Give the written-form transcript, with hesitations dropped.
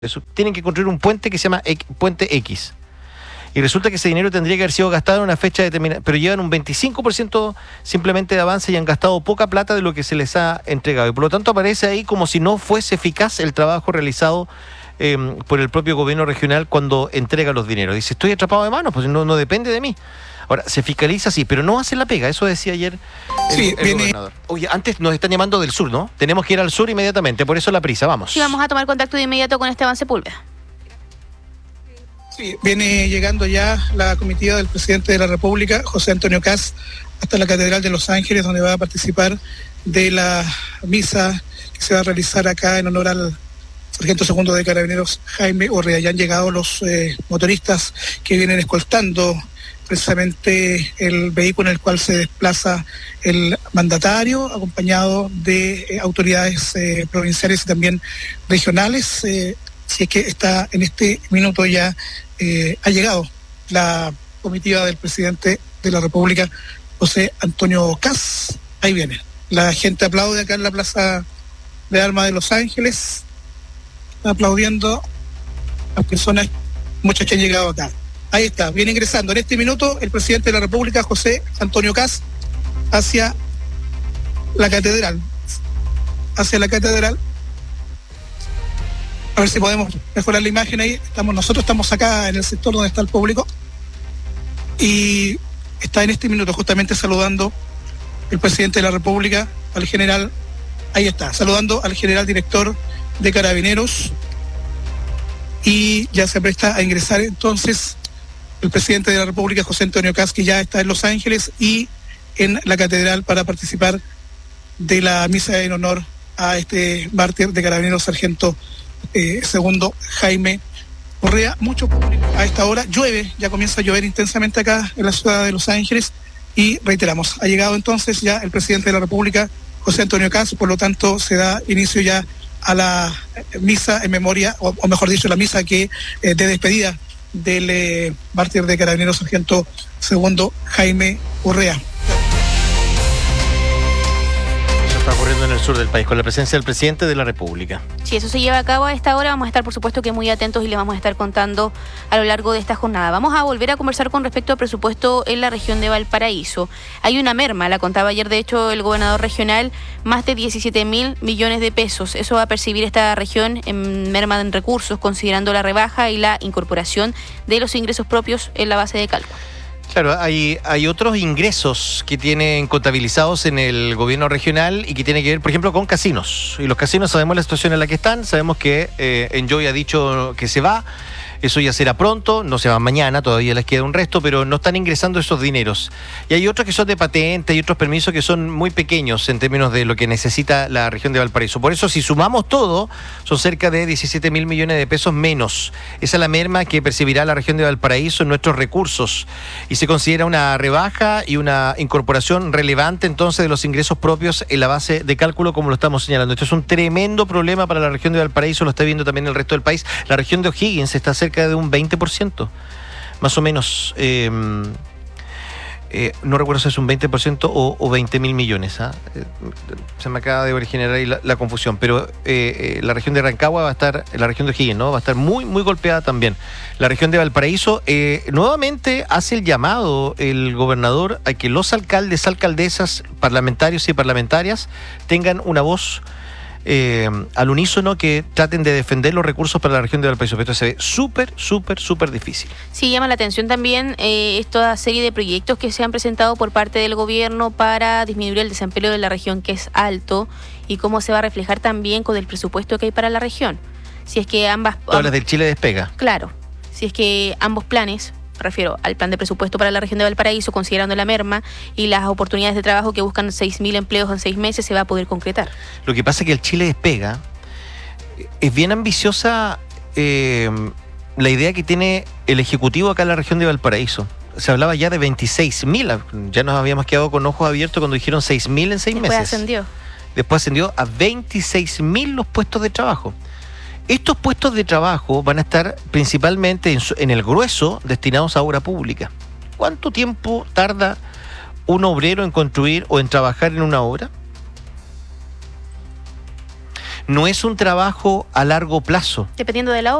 Tienen que construir un puente que se llama Puente X. Y resulta que ese dinero tendría que haber sido gastado en una fecha determinada, pero llevan un 25% simplemente de avance y han gastado poca plata de lo que se les ha entregado. Y por lo tanto aparece ahí como si no fuese eficaz el trabajo realizado por el propio gobierno regional cuando entrega los dineros. Dice, estoy atrapado de manos, pues no depende de mí. Ahora, se fiscaliza sí, pero no hace la pega, eso decía ayer el gobernador. Oye, antes nos están llamando del sur, ¿no? Tenemos que ir al sur inmediatamente, por eso la prisa, vamos. Sí, vamos a tomar contacto de inmediato con Esteban Sepúlveda. Sí, viene llegando ya la comitiva del presidente de la República, José Antonio Kast, hasta la Catedral de Los Ángeles, donde va a participar de la misa que se va a realizar acá en honor al sargento segundo de Carabineros, Jaime Urrea. Ya han llegado los motoristas que vienen escoltando precisamente el vehículo en el cual se desplaza el mandatario, acompañado de autoridades provinciales y también regionales. Si es que está en este minuto ya ha llegado la comitiva del presidente de la República, José Antonio Kast. Ahí viene. La gente aplaude acá en la Plaza de Armas de Los Ángeles, está aplaudiendo a las personas, muchos que han llegado acá. Ahí está, viene ingresando en este minuto el presidente de la República, José Antonio Kast, hacia la catedral. A ver si podemos mejorar la imagen ahí. Nosotros estamos acá en el sector donde está el público y está en este minuto justamente saludando el presidente de la República, al general, ahí está, saludando al general director de Carabineros, y ya se presta a ingresar entonces el presidente de la República, José Antonio Kast, que ya está en Los Ángeles y en la catedral para participar de la misa en honor a este mártir de Carabineros, sargento segundo Jaime Urrea. Mucho público a esta hora, llueve, ya comienza a llover intensamente acá en la ciudad de Los Ángeles y reiteramos, ha llegado entonces ya el presidente de la República, José Antonio Kast, por lo tanto se da inicio ya a la misa en memoria, o mejor dicho, la misa de despedida del mártir de Carabineros, sargento segundo Jaime Urrea. Eso está ocurriendo en el sur del país con la presencia del presidente de la República. Si eso se lleva a cabo a esta hora, vamos a estar por supuesto que muy atentos y les vamos a estar contando a lo largo de esta jornada. Vamos a volver a conversar con respecto al presupuesto en la región de Valparaíso. Hay una merma, la contaba ayer de hecho el gobernador regional, más de 17.000 millones de pesos. Eso va a percibir esta región en merma en recursos, considerando la rebaja y la incorporación de los ingresos propios en la base de cálculo. Claro, hay otros ingresos que tienen contabilizados en el gobierno regional y que tienen que ver, por ejemplo, con casinos. Y los casinos sabemos la situación en la que están, sabemos que Enjoy ha dicho que se va. Eso ya será pronto, no se va mañana, todavía les queda un resto, pero no están ingresando esos dineros. Y hay otros que son de patente y otros permisos que son muy pequeños en términos de lo que necesita la región de Valparaíso. Por eso, si sumamos todo, son cerca de 17.000 millones de pesos menos. Esa es la merma que percibirá la región de Valparaíso en nuestros recursos. Y se considera una rebaja y una incorporación relevante entonces de los ingresos propios en la base de cálculo, como lo estamos señalando. Esto es un tremendo problema para la región de Valparaíso, lo está viendo también el resto del país. La región de O'Higgins está cerca de un 20%, más o menos. No recuerdo si es un 20% o 20.000 millones. Se me acaba de generar ahí la confusión, pero la región de Rancagua va a estar, la región de O'Higgins, ¿no? Va a estar muy, muy golpeada también. La región de Valparaíso nuevamente hace el llamado el gobernador a que los alcaldes, alcaldesas, parlamentarios y parlamentarias tengan una voz al unísono, que traten de defender los recursos para la región de Valparaíso. Esto se ve súper difícil. Sí, llama la atención también esta serie de proyectos que se han presentado por parte del gobierno para disminuir el desempleo de la región, que es alto, y cómo se va a reflejar también con el presupuesto que hay para la región. Si es que hablas del Chile Despega. Claro, si es que ambos planes, me refiero al plan de presupuesto para la región de Valparaíso, considerando la merma y las oportunidades de trabajo que buscan 6.000 empleos en 6 meses, se va a poder concretar. Lo que pasa es que el Chile Despega es bien ambiciosa la idea que tiene el Ejecutivo acá en la región de Valparaíso. Se hablaba ya de 26.000, ya nos habíamos quedado con ojos abiertos cuando dijeron 6.000 en 6 meses. Después ascendió a 26.000 los puestos de trabajo. Estos puestos de trabajo van a estar principalmente en el grueso destinados a obra pública. ¿Cuánto tiempo tarda un obrero en construir o en trabajar en una obra? no es un trabajo a largo plazo. Dependiendo de la